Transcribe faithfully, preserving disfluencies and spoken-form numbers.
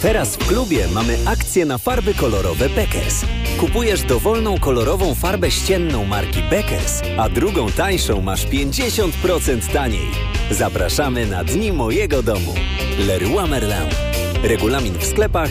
Teraz w klubie mamy akcję na farby kolorowe Beckers. Kupujesz dowolną kolorową farbę ścienną marki Beckers, a drugą tańszą masz pięćdziesiąt procent taniej. Zapraszamy na Dni Mojego Domu. Leroy Merlin. Regulamin w sklepach